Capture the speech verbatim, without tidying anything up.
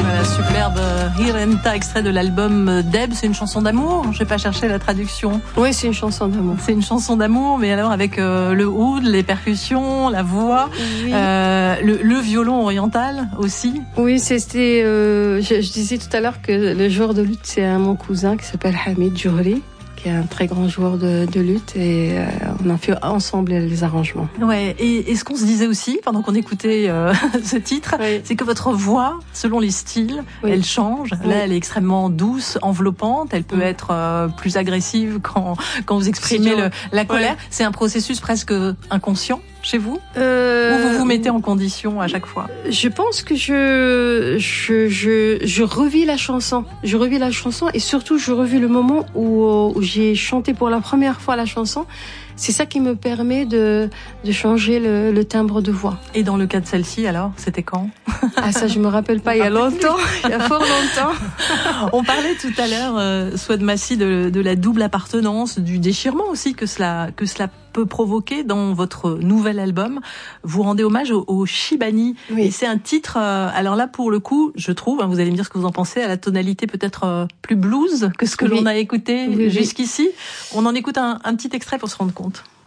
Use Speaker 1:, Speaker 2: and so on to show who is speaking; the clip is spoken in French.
Speaker 1: Voilà, superbe Hirenta, extrait de l'album Deb. C'est une chanson d'amour. Je vais pas chercher la traduction.
Speaker 2: Oui, c'est une chanson d'amour.
Speaker 1: C'est une chanson d'amour, mais alors avec euh, le oud, les percussions, la voix, oui. euh, le, le violon oriental aussi.
Speaker 2: Oui, c'était. Euh, je, je disais tout à l'heure que le joueur de luth, c'est un, mon cousin qui s'appelle Hamid Djouri, qui est un très grand joueur de, de luth, et euh, on a fait ensemble les arrangements.
Speaker 1: Ouais. Et, et ce qu'on se disait aussi pendant qu'on écoutait euh, ce titre, oui. c'est que votre voix, selon les styles, oui. elle change. Oui. Là, elle est extrêmement douce, enveloppante. Elle peut oui. être euh, plus agressive quand quand vous exprimez le, la colère. Ouais. C'est un processus presque inconscient chez vous, euh, ou vous vous mettez en condition à chaque fois?
Speaker 2: Je pense que je je je je revis la chanson. Je revis la chanson et surtout je revis le moment où, où j'ai chanté pour la première fois la chanson. C'est ça qui me permet de de changer le, le timbre de voix.
Speaker 1: Et dans le cas de celle-ci, alors, c'était quand?
Speaker 2: Ah ça, je me rappelle pas. Il y a longtemps, il y a fort longtemps.
Speaker 1: On parlait tout à l'heure, euh, Souad Massi, de, de la double appartenance, du déchirement aussi que cela que cela peut provoquer dans votre nouvel album. Vous rendez hommage au, au Shibani. Oui. Et c'est un titre, euh, alors là, pour le coup, je trouve, hein, vous allez me dire ce que vous en pensez, à la tonalité peut-être euh, plus blues que ce que oui. l'on a écouté oui, jusqu'ici. Oui. On en écoute un, un petit extrait pour se rendre compte.